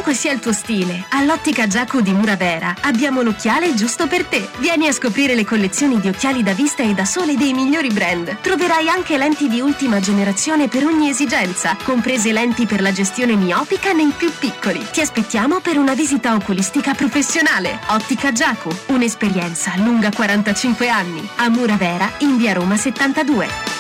qualunque sia il tuo stile, all'Ottica Giacu di Muravera abbiamo l'occhiale giusto per te. Vieni a scoprire le collezioni di occhiali da vista e da sole dei migliori brand. Troverai anche lenti di ultima generazione per ogni esigenza, comprese lenti per la gestione miopica nei più piccoli. Ti aspettiamo per una visita oculistica professionale. Ottica Giacu, un'esperienza lunga 45 anni. A Muravera, in via Roma 72.